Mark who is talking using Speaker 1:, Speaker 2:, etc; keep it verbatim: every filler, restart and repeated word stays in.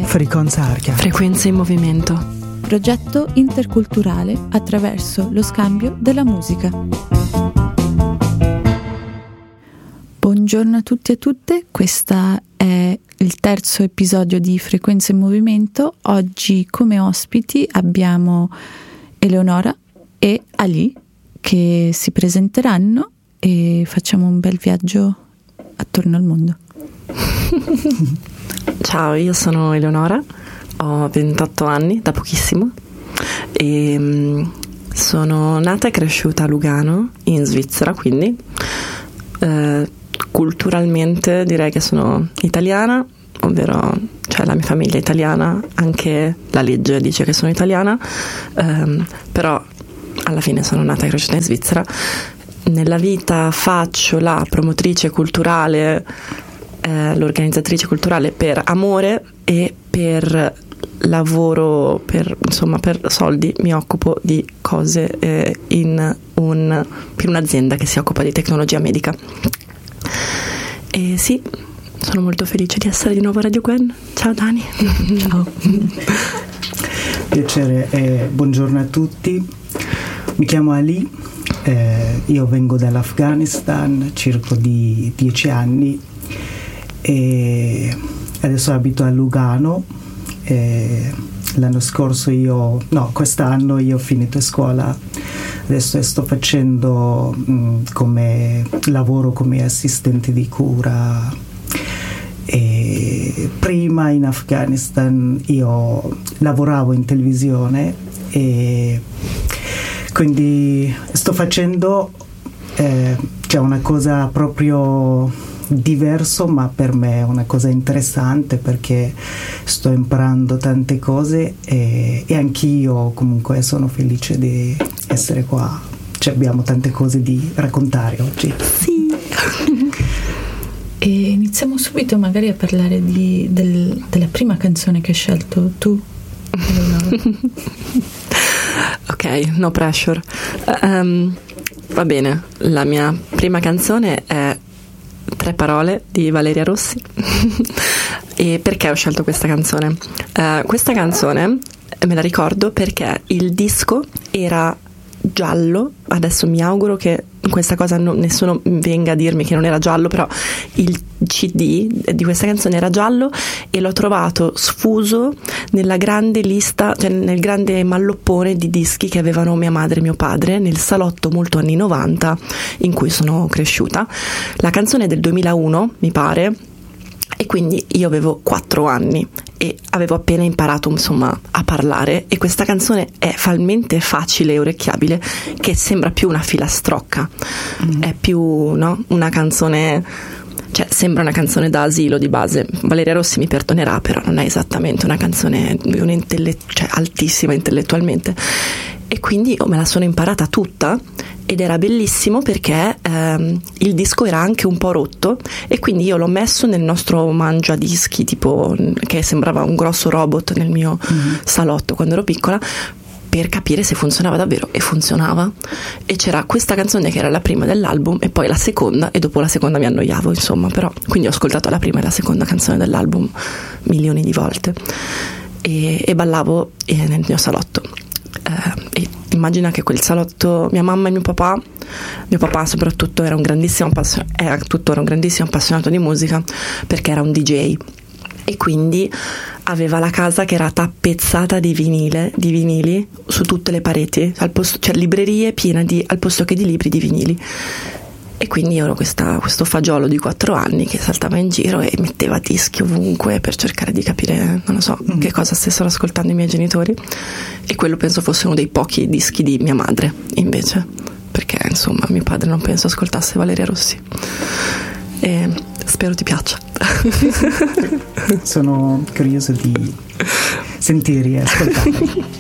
Speaker 1: Frequenza Arca.
Speaker 2: Frequenze in movimento.
Speaker 3: Progetto interculturale attraverso lo scambio della musica. Buongiorno a tutti e a tutte, questo è il terzo episodio di Frequenze in Movimento. Oggi come ospiti abbiamo Eleonora e Ali che si presenteranno e facciamo un bel viaggio attorno al mondo.
Speaker 2: Ciao, io sono Eleonora, ho ventotto anni, da pochissimo, e um, sono nata e cresciuta a Lugano, in Svizzera, quindi eh, culturalmente direi che sono italiana, ovvero cioè la mia famiglia è italiana, anche la legge dice che sono italiana, ehm, però alla fine sono nata e cresciuta in Svizzera. Nella vita faccio la promotrice culturale, eh, l'organizzatrice culturale per amore, e per lavoro, per insomma per soldi mi occupo di cose eh, in un, per un'azienda che si occupa di tecnologia medica. E sì, sono molto felice di essere di nuovo a Radio Gwen. Ciao Dani.
Speaker 3: Ciao.
Speaker 1: Piacere e buongiorno a tutti. Mi chiamo Ali, eh, io vengo dall'Afghanistan, circa di dieci anni, e adesso abito a Lugano. E l'anno scorso io, no, quest'anno io ho finito scuola, adesso sto facendo mh, come lavoro come assistente di cura. E prima in Afghanistan io lavoravo in televisione e quindi sto facendo eh, cioè una cosa proprio diverso, ma per me è una cosa interessante perché sto imparando tante cose e, e anch'io comunque sono felice di essere qua, cioè abbiamo tante cose di raccontare oggi.
Speaker 3: Sì. E iniziamo subito magari a parlare di, del, della prima canzone che hai scelto tu.
Speaker 2: Ok, no pressure. Um, va bene, la mia prima canzone è Tre parole di Valeria Rossi. E perché ho scelto questa canzone? Uh, questa canzone me la ricordo perché il disco era giallo. Adesso mi auguro che questa cosa non, nessuno venga a dirmi che non era giallo, però il C D di questa canzone era giallo e l'ho trovato sfuso nella grande lista, cioè nel grande malloppone di dischi che avevano mia madre e mio padre nel salotto molto anni novanta in cui sono cresciuta. La canzone è del duemilauno, mi pare, e quindi io avevo quattro anni e avevo appena imparato insomma a parlare, e questa canzone è talmente facile e orecchiabile che sembra più una filastrocca. Mm. È più, no, una canzone, cioè sembra una canzone da asilo di base. Valeria Rossi mi perdonerà, però non è esattamente una canzone di un intellett- cioè altissima intellettualmente, e quindi io me la sono imparata tutta. Ed era bellissimo perché ehm, il disco era anche un po' rotto, e quindi io l'ho messo nel nostro mangiadischi, tipo, che sembrava un grosso robot nel mio mm-hmm. salotto quando ero piccola, per capire se funzionava davvero, e funzionava. E c'era questa canzone che era la prima dell'album e poi la seconda, e dopo la seconda mi annoiavo, insomma, però quindi ho ascoltato la prima e la seconda canzone dell'album milioni di volte e, e ballavo eh, nel mio salotto. Eh, e immagina che quel salotto, mia mamma e mio papà, mio papà soprattutto era un grandissimo appassionato, era tuttora un grandissimo appassionato di musica perché era un D J, e quindi aveva la casa che era tappezzata di vinile, di vinili su tutte le pareti, al posto, cioè librerie piene di, al posto che di libri, di vinili. E quindi io ero questa, questo fagiolo di quattro anni che saltava in giro e metteva dischi ovunque per cercare di capire, non lo so, mm. che cosa stessero ascoltando i miei genitori. E quello penso fosse uno dei pochi dischi di mia madre, invece, perché insomma mio padre non penso ascoltasse Valeria Rossi. E spero ti piaccia.
Speaker 1: Sono curioso di sentire e ascoltare.